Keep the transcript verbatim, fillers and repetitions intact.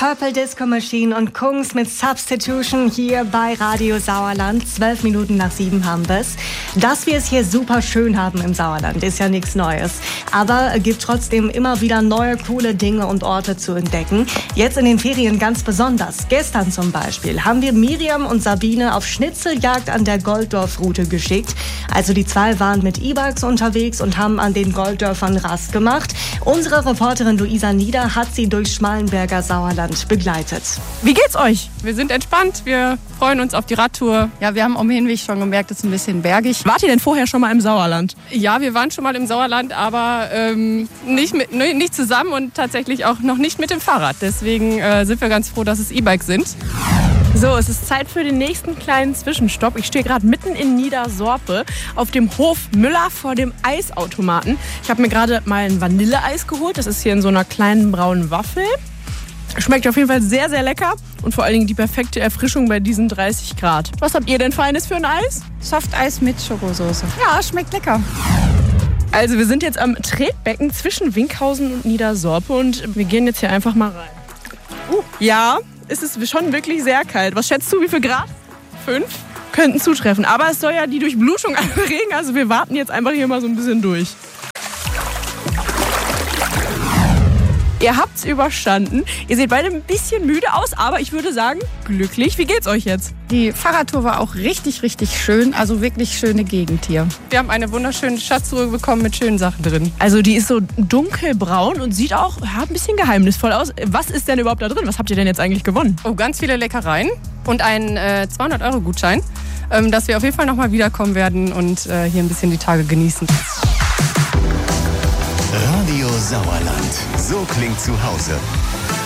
Purple Disco Machine und Kungs mit Substitution hier bei Radio Sauerland. Zwölf Minuten nach sieben haben wir es. Dass wir es hier super schön haben im Sauerland, ist ja nichts Neues. Aber es gibt trotzdem immer wieder neue, coole Dinge und Orte zu entdecken. Jetzt in den Ferien ganz besonders. Gestern zum Beispiel haben wir Miriam und Sabine auf Schnitzeljagd an der Golddorf-Route geschickt. Also die zwei waren mit E-Bikes unterwegs und haben an den Golddörfern Rast gemacht. Unsere Reporterin Luisa Nieder hat sie durchs Schmallenberger Sauerland begleitet. Wie geht's euch? Wir sind entspannt, wir freuen uns auf die Radtour. Ja, wir haben am Hinweg schon gemerkt, es ist ein bisschen bergig. Wart ihr denn vorher schon mal im Sauerland? Ja, wir waren schon mal im Sauerland, aber ähm, nicht, mit, nicht zusammen und tatsächlich auch noch nicht mit dem Fahrrad. Deswegen äh, sind wir ganz froh, dass es E-Bikes sind. So, es ist Zeit für den nächsten kleinen Zwischenstopp. Ich stehe gerade mitten in Niedersorpe auf dem Hof Müller vor dem Eisautomaten. Ich habe mir gerade mal ein Vanilleeis geholt. Das ist hier in so einer kleinen braunen Waffel. Schmeckt auf jeden Fall sehr, sehr lecker und vor allen Dingen die perfekte Erfrischung bei diesen dreißig Grad. Was habt ihr denn Feines für ein Eis? Softeis mit Schokosauce. Ja, schmeckt lecker. Also wir sind jetzt am Tretbecken zwischen Winkhausen und Niedersorpe und wir gehen jetzt hier einfach mal rein. Uh, ja, es ist schon wirklich sehr kalt. Was schätzt du, wie viel Grad? Fünf? Könnten zutreffen. Aber es soll ja die Durchblutung anregen, also wir warten jetzt einfach hier mal so ein bisschen durch. Ihr habt's überstanden. Ihr seht beide ein bisschen müde aus, aber ich würde sagen, glücklich. Wie geht's euch jetzt? Die Fahrradtour war auch richtig, richtig schön. Also wirklich schöne Gegend hier. Wir haben eine wunderschöne Schatztruhe bekommen mit schönen Sachen drin. Also die ist so dunkelbraun und sieht auch ja, ein bisschen geheimnisvoll aus. Was ist denn überhaupt da drin? Was habt ihr denn jetzt eigentlich gewonnen? Oh, ganz viele Leckereien und einen äh, zweihundert Euro Gutschein, ähm, dass wir auf jeden Fall nochmal wiederkommen werden und äh, hier ein bisschen die Tage genießen. Radio Sauerland. So klingt zu Hause.